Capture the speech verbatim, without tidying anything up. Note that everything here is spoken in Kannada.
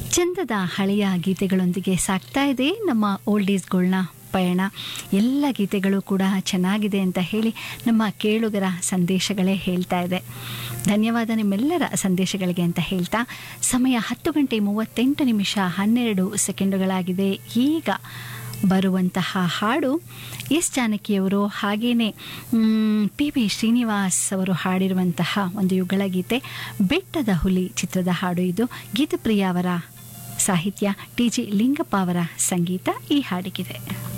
ಚಂದದ ಹಳೆಯ ಗೀತೆಗಳೊಂದಿಗೆ ಸಾಗ್ತಾ ಇದೆ ನಮ್ಮ ಓಲ್ಡ್ ಈಸ್ಗಳನ್ನ ಪಯಣ. ಎಲ್ಲ ಗೀತೆಗಳು ಕೂಡ ಚೆನ್ನಾಗಿದೆ ಅಂತ ಹೇಳಿ ನಮ್ಮ ಕೇಳುಗರ ಸಂದೇಶಗಳೇ ಹೇಳ್ತಾ ಇದೆ. ಧನ್ಯವಾದ ನಿಮ್ಮೆಲ್ಲರ ಸಂದೇಶಗಳಿಗೆ ಅಂತ ಹೇಳ್ತಾ ಸಮಯ ಹತ್ತು ಗಂಟೆ ಮೂವತ್ತೆಂಟು ನಿಮಿಷ ಹನ್ನೆರಡು ಸೆಕೆಂಡುಗಳಾಗಿದೆ. ಈಗ ಬರುವಂತಹ ಹಾಡು ಎಸ್ ಜಾನಕಿಯವರು ಹಾಗೆಯೇ ಪಿ ಬಿ ಶ್ರೀನಿವಾಸ್ ಅವರು ಹಾಡಿರುವಂತಹ ಒಂದು ಯುಗಳ ಗೀತೆ ಬೆಟ್ಟದ ಹುಲಿ ಚಿತ್ರದ ಹಾಡು. ಇದು ಗೀತಪ್ರಿಯ ಅವರ ಸಾಹಿತ್ಯ, ಟಿ ಜಿ ಲಿಂಗಪ್ಪ ಅವರ ಸಂಗೀತ ಈ ಹಾಡಿಗಿದೆ.